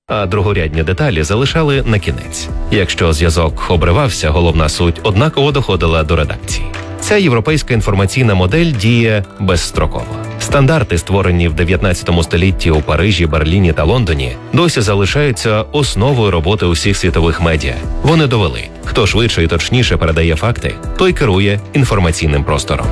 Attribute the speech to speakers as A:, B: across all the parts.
A: а другорядні деталі залишали на кінець. Якщо зв'язок обривався, головна суть однаково доходила до редакції. Ця європейська інформаційна модель діє безстроково. Стандарти, створені в 19 столітті у Парижі, Берліні та Лондоні, досі залишаються основою роботи усіх світових медіа. Вони довели, хто швидше і точніше передає факти, той керує інформаційним простором.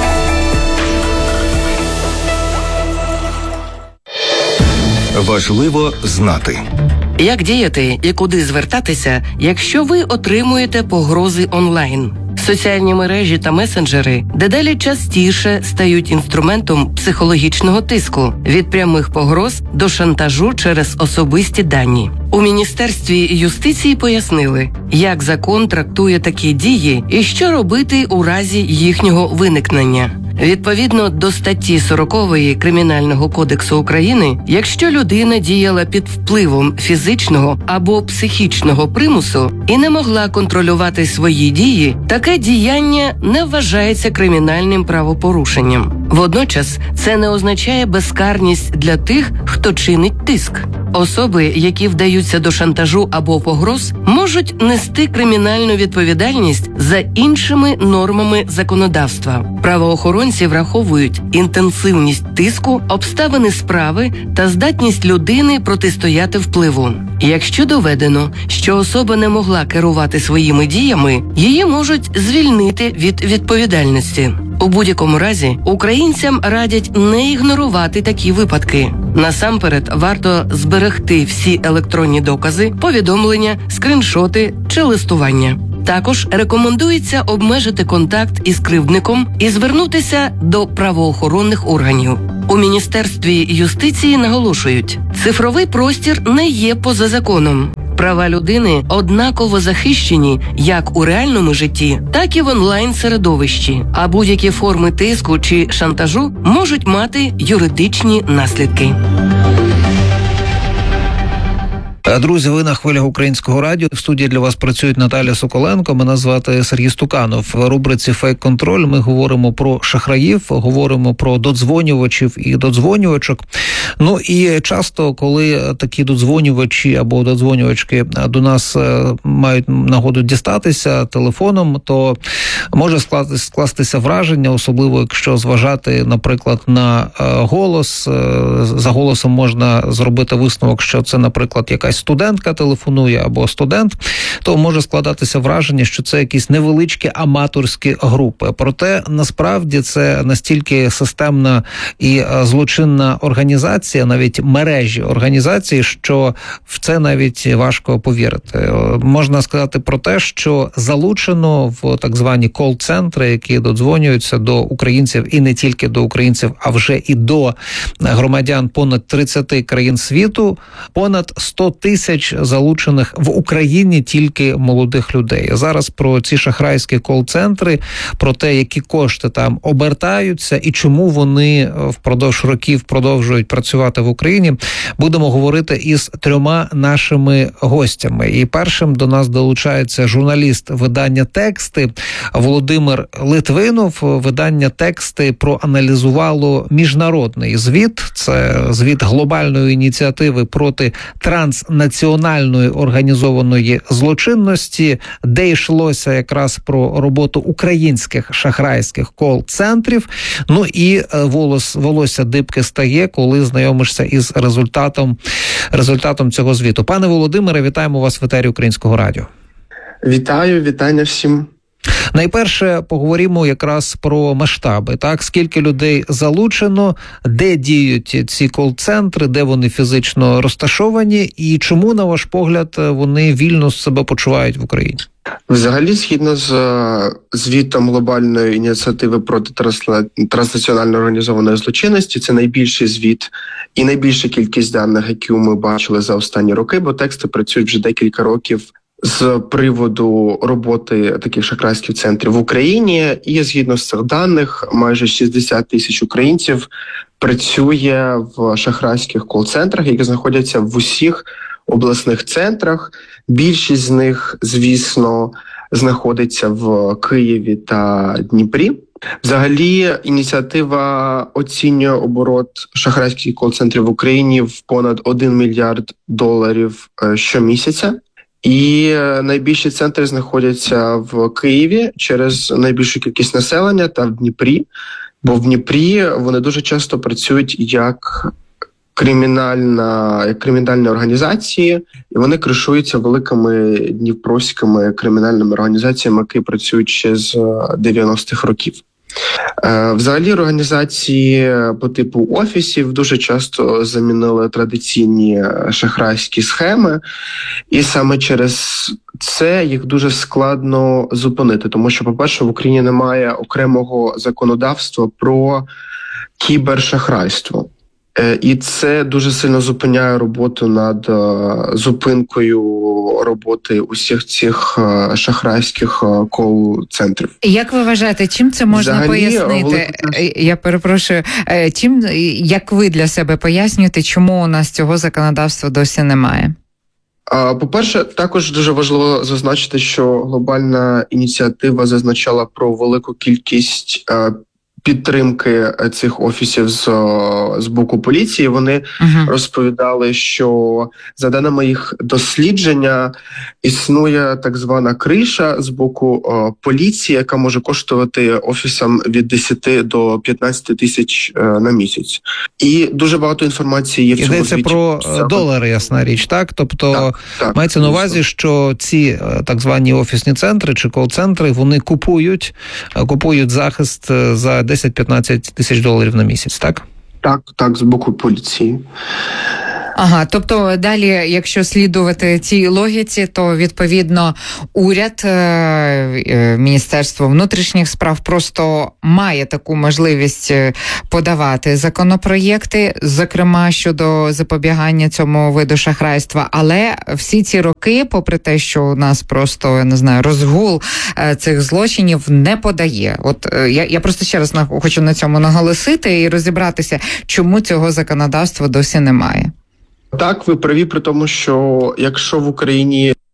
B: Важливо знати.
C: Як діяти і куди звертатися, якщо ви отримуєте погрози онлайн? Соціальні мережі та месенджери дедалі частіше стають інструментом психологічного тиску від прямих погроз до шантажу через особисті дані. У Міністерстві юстиції пояснили, як закон трактує такі дії і що робити у разі їхнього виникнення. Відповідно до статті 40 Кримінального кодексу України, якщо людина діяла під впливом фізичного або психічного примусу і не могла контролювати свої дії, таке діяння не вважається кримінальним правопорушенням. Водночас, це не означає безкарність для тих, хто чинить тиск. Особи, які вдаються до шантажу або погроз, можуть нести кримінальну відповідальність за іншими нормами законодавства. Правоохоронці враховують інтенсивність тиску, обставини справи та здатність людини протистояти впливу. Якщо доведено, що особа не могла керувати своїми діями, її можуть звільнити від відповідальності. У будь-якому разі, українцям радять не ігнорувати такі випадки. Насамперед, варто зберегти всі електронні докази, повідомлення, скріншоти чи листування. Також рекомендується обмежити контакт із кривдником і звернутися до правоохоронних органів. У Міністерстві юстиції наголошують, цифровий простір не є поза законом. Права людини однаково захищені як у реальному житті, так і в онлайн-середовищі, а будь-які форми тиску чи шантажу можуть мати юридичні наслідки.
D: Друзі, ви на хвилях Українського радіо. В студії для вас працюють Наталя Соколенко, мене звати Сергій Стуканов. В рубриці «Фейк-контроль» ми говоримо про шахраїв, говоримо про додзвонювачів і додзвонювачок. Ну і часто, коли такі додзвонювачі або додзвонювачки до нас мають нагоду дістатися телефоном, то може скластися враження, особливо якщо зважати, наприклад, на голос. За голосом можна зробити висновок, що це, наприклад, якась студентка телефонує або студент, то може складатися враження, що це якісь невеличкі аматорські групи. Проте, насправді, це настільки системна і злочинна організація, навіть мережі організації, що в це навіть важко повірити. Можна сказати про те, що залучено в так звані кол-центри, які додзвонюються до українців і не тільки до українців, а вже і до громадян понад 30 країн світу, понад 100 тисяч залучених в Україні тільки молодих людей. Зараз про ці шахрайські кол-центри, про те, які кошти там обертаються і чому вони впродовж років продовжують працювати в Україні, будемо говорити із трьома нашими гостями. І першим до нас долучається журналіст видання «Тексти» Володимир Литвинов. Видання «Тексти» проаналізувало міжнародний звіт. Це звіт глобальної ініціативи проти транснаціональної організованої злочинності, де йшлося якраз про роботу українських шахрайських кол-центрів. Ну і волосся дибки стає, коли знайомишся із результатом цього звіту. Пане Володимире, вітаємо вас в етері Українського радіо.
E: Вітаю, вітання всім.
D: Найперше поговоримо якраз про масштаби. Так, скільки людей залучено, де діють ці кол-центри, де вони фізично розташовані і чому, на ваш погляд, вони вільно себе почувають в Україні?
E: Взагалі, згідно з звітом глобальної ініціативи проти транснаціональної організованої злочинності, це найбільший звіт і найбільша кількість даних, які ми бачили за останні роки, бо тексти працюють вже декілька років з приводу роботи таких шахрайських центрів в Україні. І згідно з цих даних, майже 60 тисяч українців працює в шахрайських кол-центрах, які знаходяться в усіх обласних центрах. Більшість з них, звісно, знаходиться в Києві та Дніпрі. Взагалі, ініціатива оцінює оборот шахрайських кол-центрів в Україні в понад $1 мільярд щомісяця. І найбільші центри знаходяться в Києві через найбільшу кількість населення та в Дніпрі. Бо в Дніпрі вони дуже часто працюють як кримінальні організації, і вони кришуються великими дніпровськими кримінальними організаціями, які працюють ще з 90-х років. Взагалі, організації по типу офісів дуже часто замінили традиційні шахрайські схеми, і саме через це їх дуже складно зупинити, тому що, по-перше, в Україні немає окремого законодавства про кібершахрайство. І це дуже сильно зупиняє роботу над зупинкою роботи усіх цих шахрайських кол-центрів.
B: Як ви вважаєте, чим це можна пояснити? Я перепрошую, як ви для себе пояснюєте, чому у нас цього законодавства досі немає?
E: По-перше, також дуже важливо зазначити, що глобальна ініціатива зазначала про велику кількість підтримки цих офісів з боку поліції. Вони розповідали, що за даними їх дослідження існує так звана криша з боку поліції, яка може коштувати офісам від 10 до 15 тисяч на місяць. І дуже багато інформації є в цьому звіті.
D: Йдеться про долари, ясна річ, так? Тобто мається на увазі, що ці так звані офісні центри чи кол-центри, вони купують захист за 10-15 тисяч доларів на місяць, так?
E: Так, з боку поліції.
B: Ага, тобто далі, якщо слідувати цій логіці, то, відповідно, уряд, Міністерство внутрішніх справ просто має таку можливість подавати законопроєкти, зокрема, щодо запобігання цьому виду шахрайства, але всі ці роки, попри те, що у нас просто, я не знаю, розгул цих злочинів не подає. От я просто ще раз хочу на цьому наголосити і розібратися, чому цього законодавства досі немає.
E: Так, ви праві при тому, що якщо в Україні